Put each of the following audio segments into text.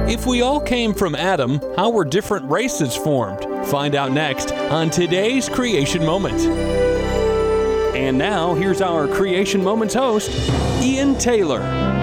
If we all came from Adam, how were different races formed? Find out next on today's Creation Moment. And now, here's our Creation Moments host, Ian Taylor.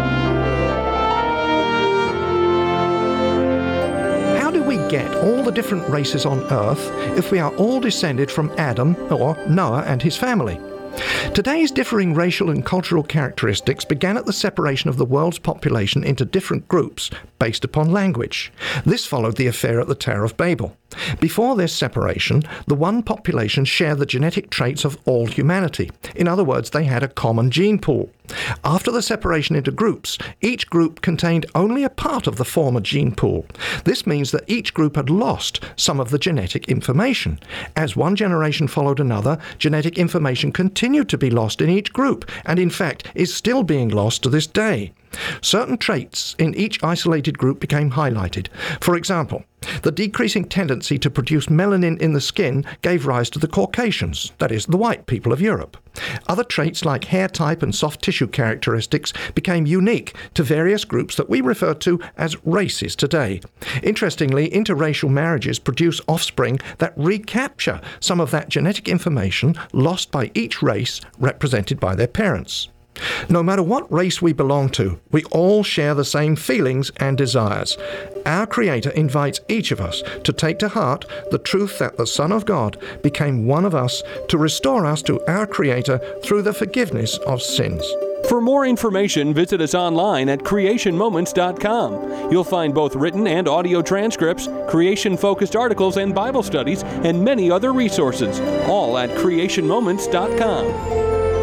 How do we get all the different races on Earth if we are all descended from Adam or Noah and his family? Today's differing racial and cultural characteristics began at the separation of the world's population into different groups based upon language. This followed the affair at the Tower of Babel. Before this separation, the one population shared the genetic traits of all humanity. In other words, they had a common gene pool. After the separation into groups, each group contained only a part of the former gene pool. This means that each group had lost some of the genetic information. As one generation followed another, genetic information continued to be lost in each group, and in fact is still being lost to this day. Certain traits in each isolated group became highlighted. For example, the decreasing tendency to produce melanin in the skin gave rise to the Caucasians, that is, the white people of Europe. Other traits like hair type and soft tissue characteristics became unique to various groups that we refer to as races today. Interestingly, interracial marriages produce offspring that recapture some of that genetic information lost by each race represented by their parents. No matter what race we belong to, we all share the same feelings and desires. Our Creator invites each of us to take to heart the truth that the Son of God became one of us to restore us to our Creator through the forgiveness of sins. For more information, visit us online at creationmoments.com. You'll find both written and audio transcripts, creation-focused articles and Bible studies, and many other resources, all at creationmoments.com.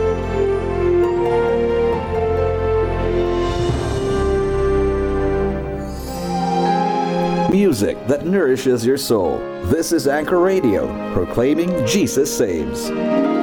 Music that nourishes your soul. This is Anchor Radio, proclaiming Jesus saves.